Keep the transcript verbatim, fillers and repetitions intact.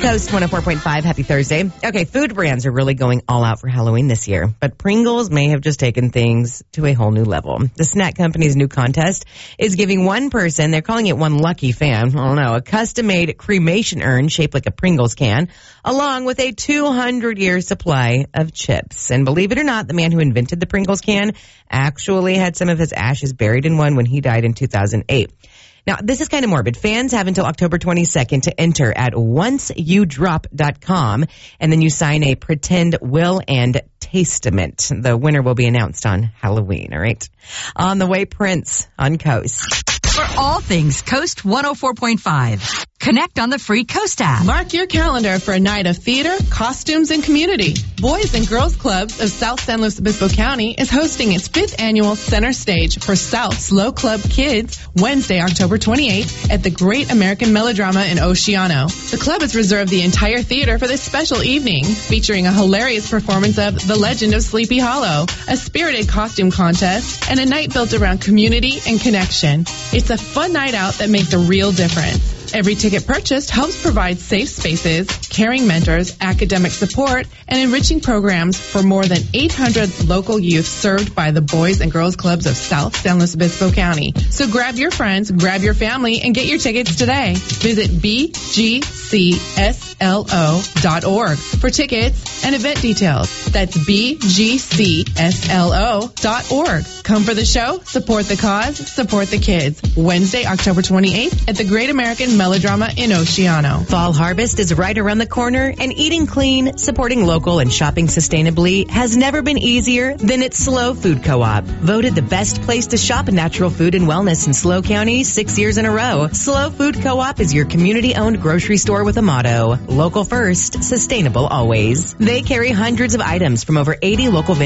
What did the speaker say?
Coast one oh four point five, happy Thursday. Okay, food brands are really going all out for Halloween this year, but Pringles may have just taken things to a whole new level. The snack company's new contest is giving one person, they're calling it one lucky fan, I don't know, a custom-made cremation urn shaped like a Pringles can, along with a two hundred year supply of chips. And believe it or not, the man who invented the Pringles can actually had some of his ashes buried in one when he died in two thousand eight. Now, this is kind of morbid. Fans have until October twenty-second to enter at once you drop dot com, and then you sign a pretend will and testament. The winner will be announced on Halloween, all right? On the way, Prince on Coast. For all things Coast one oh four point five, connect on the free Coast app. Mark your calendar for a night of theater, costumes, and community. Boys and Girls Clubs of South San Luis Obispo County is hosting its fifth annual Center Stage for South Slow Club Kids Wednesday, October twenty-eighth at the Great American Melodrama in Oceano. The club has reserved the entire theater for this special evening, featuring a hilarious performance of The Legend of Sleepy Hollow, a spirited costume contest, and a night built around community and connection. It's a fun night out that makes a real difference. Every ticket purchased helps provide safe spaces, caring mentors, academic support, and enriching programs for more than eight hundred local youth served by the Boys and Girls Clubs of South San Luis Obispo County. So grab your friends, grab your family, and get your tickets today. Visit b g c s l o dot org for tickets and event details. That's b g c s l o dot org. Come for the show, support the cause, support the kids. Wednesday, October twenty-eighth at the Great American Melodrama in Oceano. Fall harvest is right around the corner, and eating clean, supporting local, and shopping sustainably has never been easier than at Slow Food Co-op. Voted the best place to shop natural food and wellness in Slow County six years in a row. Slow Food Co-op is your community-owned grocery store with a motto: local first, sustainable always. They carry hundreds of items from over eighty local vendors